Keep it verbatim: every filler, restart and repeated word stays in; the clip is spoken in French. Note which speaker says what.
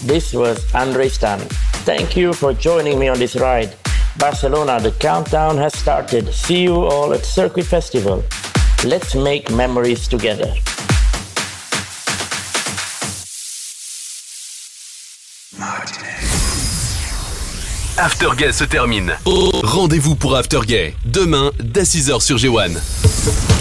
Speaker 1: This was Andre Stan. Thank you for joining me on this ride. Barcelona, the countdown has started. See you all at Circuit Festival. Let's make memories together.
Speaker 2: Aftergay se termine. Rendez-vous pour Aftergay, demain dès six heures sur G un.